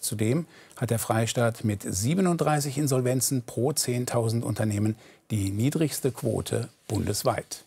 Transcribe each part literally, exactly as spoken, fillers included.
Zudem hat der Freistaat mit siebenunddreißig Insolvenzen pro zehntausend Unternehmen die niedrigste Quote bundesweit.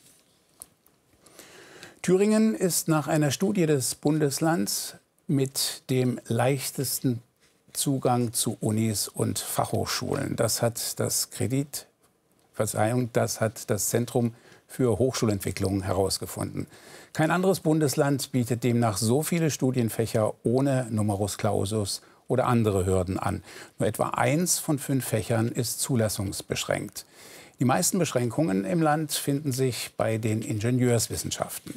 Thüringen ist nach einer Studie des Bundeslands mit dem leichtesten Zugang zu Unis und Fachhochschulen. Das hat das Kredit, Verzeihung, das hat das Zentrum für Hochschulentwicklung herausgefunden. Kein anderes Bundesland bietet demnach so viele Studienfächer ohne Numerus Clausus oder andere Hürden an. Nur etwa eins von fünf Fächern ist zulassungsbeschränkt. Die meisten Beschränkungen im Land finden sich bei den Ingenieurswissenschaften.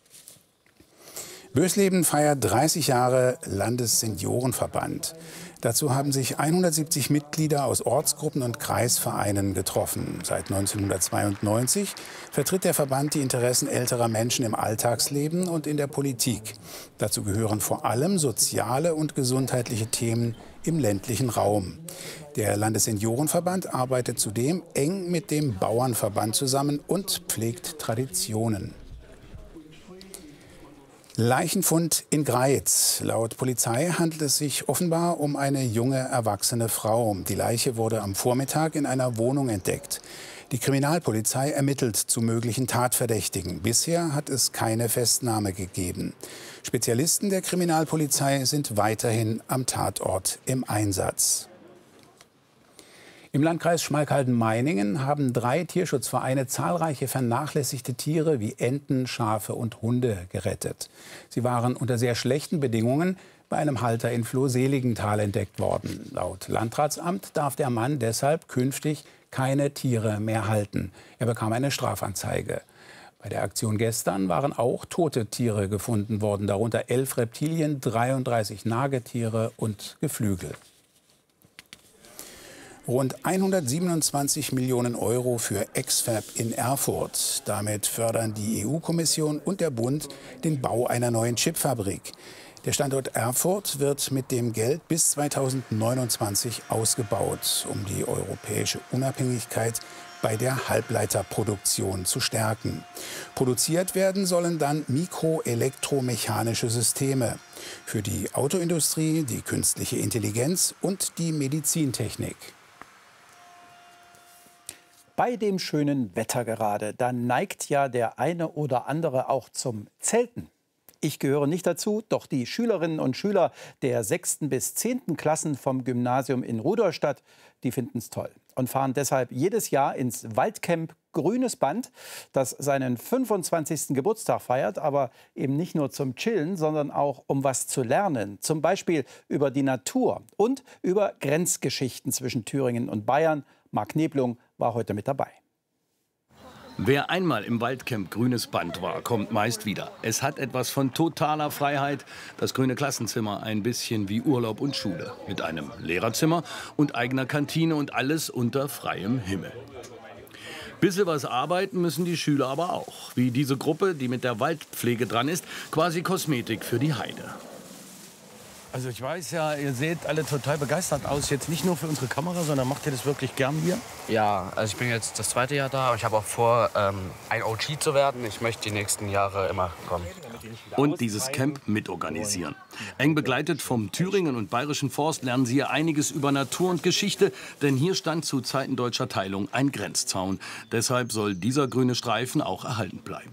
Bösleben feiert dreißig Jahre Landesseniorenverband. Dazu haben sich hundertsiebzig Mitglieder aus Ortsgruppen und Kreisvereinen getroffen. Seit neunzehnhundertzweiundneunzig vertritt der Verband die Interessen älterer Menschen im Alltagsleben und in der Politik. Dazu gehören vor allem soziale und gesundheitliche Themen im ländlichen Raum. Der Landesseniorenverband arbeitet zudem eng mit dem Bauernverband zusammen und pflegt Traditionen. Leichenfund in Greiz. Laut Polizei handelt es sich offenbar um eine junge, erwachsene Frau. Die Leiche wurde am Vormittag in einer Wohnung entdeckt. Die Kriminalpolizei ermittelt zu möglichen Tatverdächtigen. Bisher hat es keine Festnahme gegeben. Spezialisten der Kriminalpolizei sind weiterhin am Tatort im Einsatz. Im Landkreis Schmalkalden-Meiningen haben drei Tierschutzvereine zahlreiche vernachlässigte Tiere wie Enten, Schafe und Hunde gerettet. Sie waren unter sehr schlechten Bedingungen bei einem Halter in Flohseligenthal entdeckt worden. Laut Landratsamt darf der Mann deshalb künftig keine Tiere mehr halten. Er bekam eine Strafanzeige. Bei der Aktion gestern waren auch tote Tiere gefunden worden, darunter elf Reptilien, dreiunddreißig Nagetiere und Geflügel. Rund hundertsiebenundzwanzig Millionen Euro für X-Fab in Erfurt. Damit fördern die E U-Kommission und der Bund den Bau einer neuen Chipfabrik. Der Standort Erfurt wird mit dem Geld bis zweitausendneunundzwanzig ausgebaut, um die europäische Unabhängigkeit bei der Halbleiterproduktion zu stärken. Produziert werden sollen dann mikroelektromechanische Systeme für die Autoindustrie, die künstliche Intelligenz und die Medizintechnik. Bei dem schönen Wetter gerade, da neigt ja der eine oder andere auch zum Zelten. Ich gehöre nicht dazu, doch die Schülerinnen und Schüler der sechsten bis zehnten Klassen vom Gymnasium in Rudolstadt, die finden es toll und fahren deshalb jedes Jahr ins Waldcamp Grünes Band, das seinen fünfundzwanzigsten Geburtstag feiert, aber eben nicht nur zum Chillen, sondern auch um was zu lernen. Zum Beispiel über die Natur und über Grenzgeschichten zwischen Thüringen und Bayern. Marc Neblung war heute mit dabei. Wer einmal im Waldcamp Grünes Band war, kommt meist wieder. Es hat etwas von totaler Freiheit. Das grüne Klassenzimmer ein bisschen wie Urlaub und Schule. Mit einem Lehrerzimmer und eigener Kantine und alles unter freiem Himmel. Bisschen was arbeiten müssen die Schüler aber auch. Wie diese Gruppe, die mit der Waldpflege dran ist, quasi Kosmetik für die Heide. Also ich weiß ja, ihr seht alle total begeistert aus. Jetzt nicht nur für unsere Kamera, sondern macht ihr das wirklich gern hier? Ja, also ich bin jetzt das zweite Jahr da. Ich habe auch vor, ähm, ein O G zu werden. Ich möchte die nächsten Jahre immer kommen. Und dieses Camp mitorganisieren. Eng begleitet vom Thüringen und Bayerischen Forst lernen Sie hier einiges über Natur und Geschichte. Denn hier stand zu Zeiten deutscher Teilung ein Grenzzaun. Deshalb soll dieser grüne Streifen auch erhalten bleiben.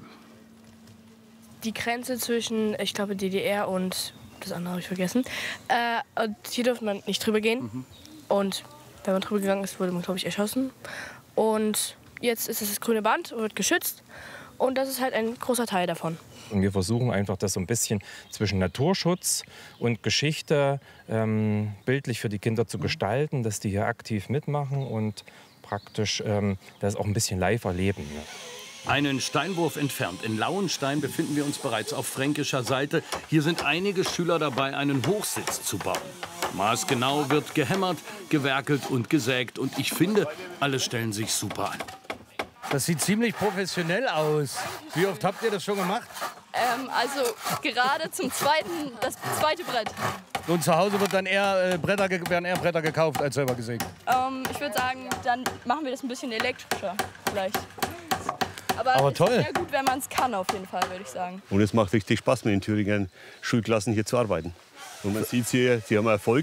Die Grenze zwischen, ich glaube, D D R und das andere habe ich vergessen. Äh, und hier durfte man nicht drüber gehen. Mhm. Und wenn man drüber gegangen ist, wurde man, glaube ich, erschossen. Und jetzt ist es das grüne Band und wird geschützt. Und das ist halt ein großer Teil davon. Und wir versuchen einfach, das so ein bisschen zwischen Naturschutz und Geschichte ähm, bildlich für die Kinder zu gestalten, dass die hier aktiv mitmachen und praktisch ähm, das auch ein bisschen live erleben. Ja. Einen Steinwurf entfernt, in Lauenstein, befinden wir uns bereits auf fränkischer Seite. Hier sind einige Schüler dabei, einen Hochsitz zu bauen. Maßgenau wird gehämmert, gewerkelt und gesägt. Und ich finde, alle stellen sich super an. Das sieht ziemlich professionell aus. Wie oft habt ihr das schon gemacht? Ähm, also gerade zum zweiten, das zweite Brett. Und zu Hause wird dann eher, äh, Bretter, werden eher Bretter gekauft als selber gesägt? Ähm, ich würde sagen, dann machen wir das ein bisschen elektrischer vielleicht. Aber, Aber es toll. ist sehr gut, wenn man es kann, auf jeden Fall, würde ich sagen. Und es macht richtig Spaß, mit den Thüringen Schulklassen hier zu arbeiten. Und man sieht hier, sie haben Erfolg.